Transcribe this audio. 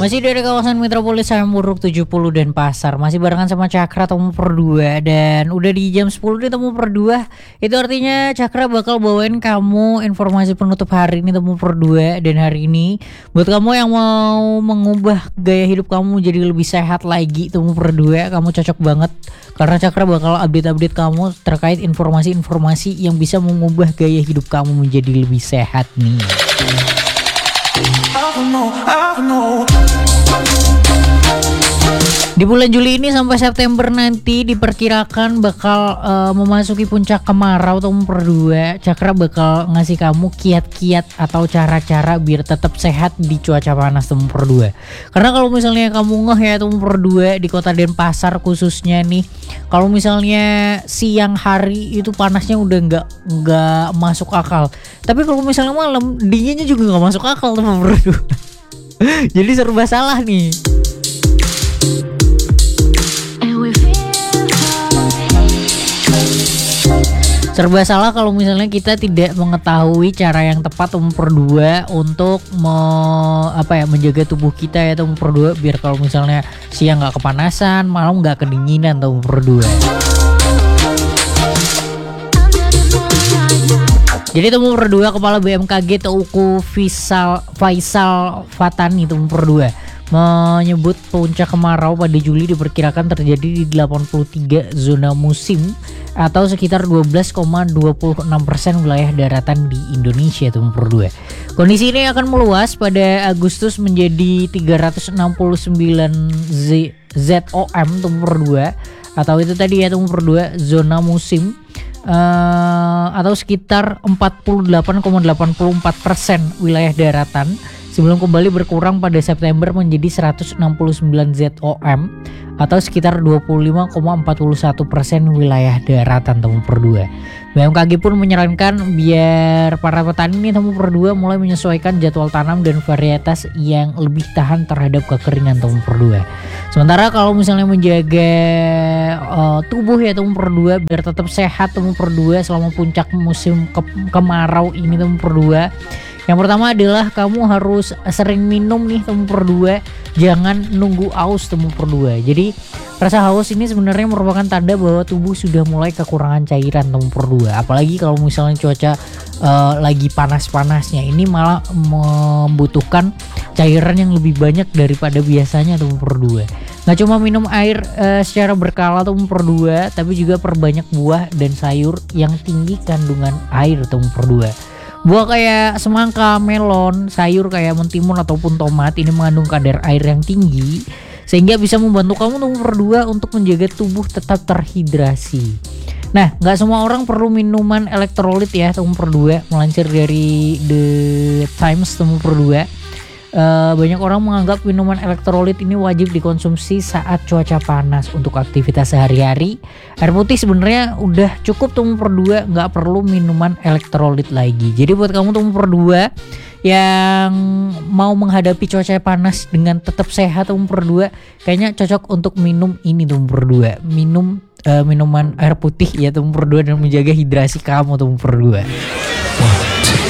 Masih dari kawasan Metropolis Sampuruk 70 dan Pasar. Masih barengan sama Cakra Temu per 2. Dan udah di jam 10 nih Temu per 2. Itu artinya Cakra bakal bawain kamu informasi penutup hari ini Temu per 2. Dan hari ini buat kamu yang mau mengubah gaya hidup kamu jadi lebih sehat lagi Temu per 2, kamu cocok banget. Karena Cakra bakal update-update kamu terkait informasi-informasi yang bisa mengubah gaya hidup kamu menjadi lebih sehat nih. Di bulan Juli ini sampai September nanti diperkirakan bakal memasuki puncak kemarau Temu per 2. Cakra bakal ngasih kamu kiat-kiat atau cara-cara biar tetap sehat di cuaca panas Temu per 2. Karena kalau misalnya kamu ngeh ya Temu per 2 di kota Denpasar khususnya nih, kalau misalnya siang hari itu panasnya udah nggak masuk akal. Tapi kalau misalnya malam dinginnya juga nggak masuk akal Temu per 2. Jadi serba salah nih. Serba salah kalau misalnya kita tidak mengetahui cara yang tepat Temu per 2 untuk menjaga tubuh kita ya Temu per 2, biar kalau misalnya siang nggak kepanasan, malam nggak kedinginan Temu per 2. Jadi Temu per 2, Kepala BMKG Teuku Faisal Fatani Temu per 2 menyebut puncak kemarau pada Juli diperkirakan terjadi di 83 zona musim atau sekitar 12,26% wilayah daratan di Indonesia Temu per 2. Kondisi ini akan meluas pada Agustus menjadi 369 ZOM Temu per 2 atau itu tadi ya Temu per 2 zona musim atau sekitar 48,84% wilayah daratan sebelum kembali berkurang pada September menjadi 169 ZOM atau sekitar 25,41% wilayah daratan Temu per 2. BMKG pun menyarankan biar para petani nih Temu per 2 mulai menyesuaikan jadwal tanam dan varietas yang lebih tahan terhadap kekeringan Temu per 2. Sementara kalau misalnya menjaga tubuh ya Temu per 2 biar tetap sehat Temu per 2 selama puncak musim kemarau ini Temu per 2. Yang pertama adalah kamu harus sering minum nih Temu per 2. Jangan nunggu aus Temu per 2. Jadi rasa haus ini sebenarnya merupakan tanda bahwa tubuh sudah mulai kekurangan cairan Temu per 2. Apalagi kalau misalnya cuaca lagi panas-panasnya, ini malah membutuhkan cairan yang lebih banyak daripada biasanya Temu per 2. Nggak cuma minum air secara berkala Temu per 2, tapi juga perbanyak buah dan sayur yang tinggi kandungan air Temu per 2. Buah kayak semangka, melon, sayur kayak mentimun ataupun tomat ini mengandung kadar air yang tinggi sehingga bisa membantu kamu Temu per 2 untuk menjaga tubuh tetap terhidrasi. Nah, nggak semua orang perlu minuman elektrolit ya Temu per 2. Melansir dari The Times Temu per 2. Banyak orang menganggap minuman elektrolit ini wajib dikonsumsi saat cuaca panas untuk aktivitas sehari-hari. Air putih sebenarnya udah cukup Temu per 2, nggak perlu minuman elektrolit lagi. Jadi buat kamu Temu per 2 yang mau menghadapi cuaca panas dengan tetap sehat Temu per 2, kayaknya cocok untuk minum ini Temu per 2. Minum minuman air putih ya Temu per 2 dan menjaga hidrasi kamu Temu per 2.